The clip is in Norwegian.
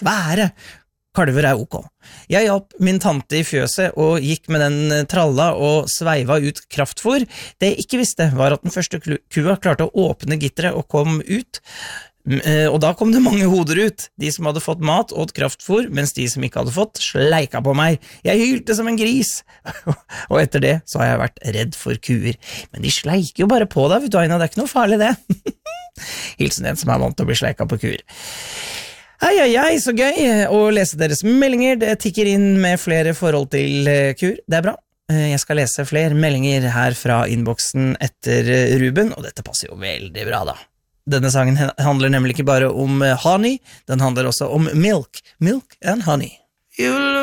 være. Kalver ok. Jeg hjalp min tante i fjøset og gikk med den tralla og sveiva ut kraftfôr. Det jeg ikke visste var at den første kua klarte å åpne gitteret og kom ut. Og da kom det mange hoder ut. De som hadde fått mat åt kraftfôr, mens de som ikke hadde fått sleika på meg. Jeg hylte som en gris. Og etter det så har jeg vært redd for kuer. Men de sleiker jo bare på deg, vet du, Aina, det er ikke noe farlig det. Hilsen en som er vant til å bli sleika på kuer. Ei, så gøy å lese deres meldinger. Det tikker inn med flere forhold til kur. Det er bra. Jeg skal lese flere meldinger her fra innboksen etter Ruben, og dette passer jo veldig bra da. Denne sangen handler nemlig ikke bare om honey, den handler også om milk and honey.